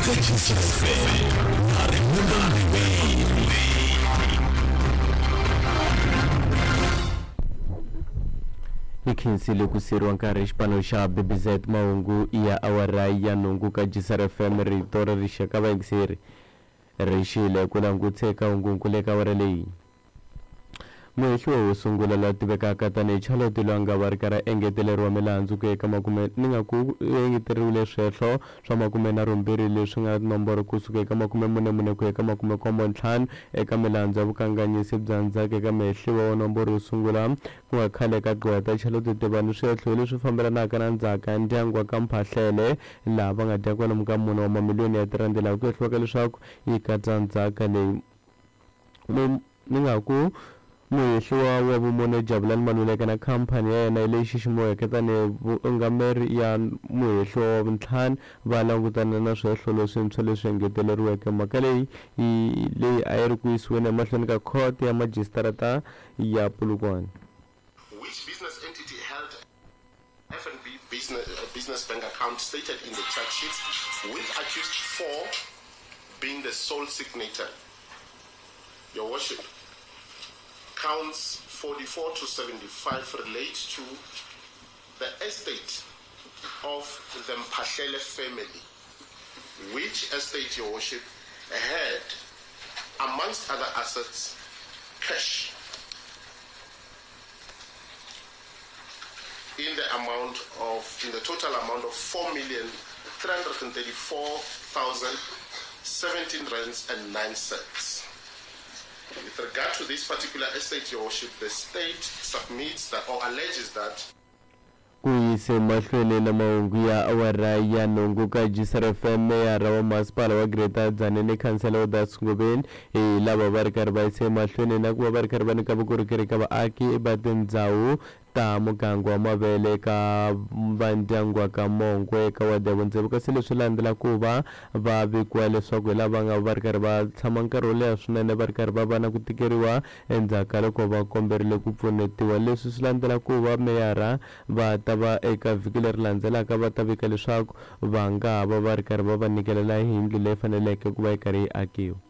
Ikhensile kusiriwa nkarhi xipano xa BBZ mahungu ya awara ya nhungu ka Gisar FM rito ra rixaka vaingiseri ri xile ku languteka hungu le ka awara leyi. Muhehli wo sungula la tivekaka tanihi Charlotte Lwanga va ri karhi engeteleriwa milandzu ku eka makume ni nga ku engeteriwile swehlo swa makume na rumbirhi leswi nga nomboro kusuka eka makume mune ku eka makume kombo ntlhanu eka milandzu ya vukanganyisi bya ndzhaka eka muhehliwa wa nomboro yo sungula ku nga khale ka gqweta Charlotte Tivani swehlo leswi fambelanaka na ndzhaka ya ndyangu wa ka Mphahlele laha va nga dya kwalomu ka mune wa mamiliyoni ya tirandi laha ku hehliwaka leswaku yi katsa ndzhaka leyi ni nga ku muhehliwa wa vumune Jabulani Maluleka na khampani ya yena leyi xiximiweke tanihi vuungameri ya muhehliwa wa vuntlhanu va langutana na swihehlo leswintshwa leswi engeteleriweke mhaka leyi a yi ri ku yisiweni emahlweni ka court ya majisitarata ya Polokwane. Which business entity held FNB business bank account stated in the charge sheet, with accused 4 being the sole signature. Your worship, counts 44 to 75 relate to the estate of the Mphahlele family, which estate, your worship, had, amongst other assets, cash in the total amount of 4,334,017 rands and 9 cents. With regard to this particular estate, your worship, the state submits that or alleges that kuyise mahlweni na mahungu ya awara ya nhungu ka Gisar FM ya rawa masipala wa Greater Tzaneen Councillor Odas Ngobeni lava va ri karhi va yise mahlweni na ku va ri karhi va nyika vukorhokeri ka vaaki va tindhawu ta muganga wa Mavele ka va ndyangu wa ka Mongwe eka wadi ya vundzeni kasi leswi landzela ku va vekiwa leswaku lava nga va ri karhi va tshama nkarhi wo leha swinene va ri karhi va va na ku tikeriwa endzhaku loko va komberile ku pfunetiwa. Leswi swi landzela ku va meyara va ta va eka vhiki leri landzelaka va ta vika leswaku va nga va ri karhi va va nikelela hi yindlu leyi faneleke ku va yi karhi yi akiwa.